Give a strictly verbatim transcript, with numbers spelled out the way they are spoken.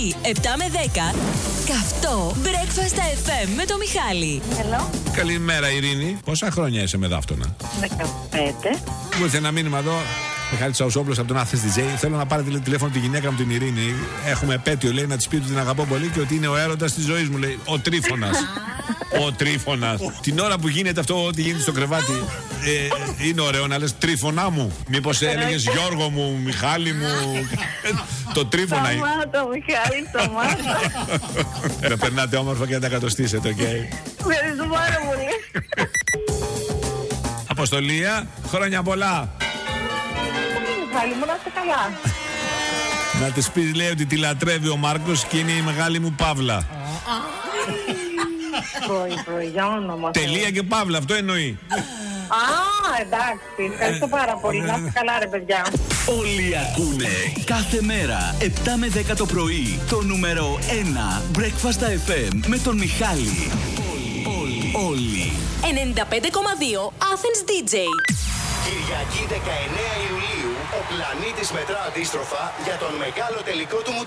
πρωί, επτά με δέκα, καυτό Breakfast εφ εμ με το Μιχάλη. Hello. Καλημέρα, Ειρήνη. Πόσα χρόνια είσαι με δάφτωνα? δεκαπέντε. Μου ήρθε ένα μήνυμα εδώ. Μιχάλη Τσαουσόπουλος από τον Athens ντι τζέι. Θέλω να πάρετε τηλέφωνο τη γυναίκα μου, την Ειρήνη. Έχουμε επέτειο, λέει, να τη πει ότι την αγαπώ πολύ και ότι είναι ο έρωτας της ζωής μου, λέει. Ο Τρίφωνας. Ο Τρίφωνας. Την ώρα που γίνεται αυτό, ό,τι γίνεται στο κρεβάτι, ε, είναι ωραίο να λες Τρίφωνα μου. Μήπως έλεγες Γιώργο μου, Μιχάλη μου. Το Τρίφωνα. Το μάτω, Μιχάλη, το μάτω. Να περνάτε όμορφα και να τα κατοστήσετε, οκ. Ευχαριστώ πάρα πολύ. Αποστολία, χρόνια πολλά. Μιχάλη μου, να είστε καλά. Να της πεις, λέει, ότι τη λατρεύει ο Μάρκος και είναι η μεγάλη μου Παύλα. Πρωί, πρωί, για όνομα. Τελεία και Παύλα, αυτό εννοεί. Α, εντάξει. Ευχαριστώ πάρα πολύ. Να είστε καλά, ρε παιδιά. Όλοι ακούνε κάθε μέρα επτά με δέκα το πρωί το νούμερο ένα Breakfast εφ εμ με τον Μιχάλη. Όλοι, όλοι. ενενήντα πέντε κόμμα δύο Athens ντι τζέι. Κυριακή δεκαεννέα Ιουλίου, ο πλανήτης μετρά αντίστροφα για τον μεγάλο τελικό του